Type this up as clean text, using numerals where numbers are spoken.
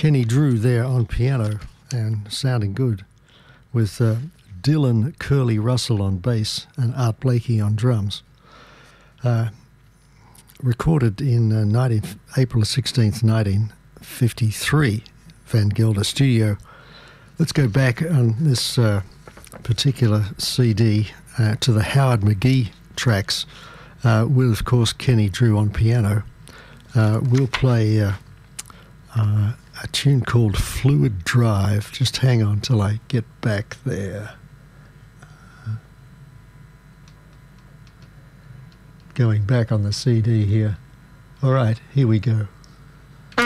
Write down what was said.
Kenny Drew there on piano and sounding good, with Dylan Curly Russell on bass and Art Blakey on drums. Recorded in April 16th, 1953, Van Gelder Studio. Let's go back on this particular CD to the Howard McGee tracks with, of course, Kenny Drew on piano. We'll play a tune called Fluid Drive. Just hang on till I get back there. Going back on the CD here. All right, here we go.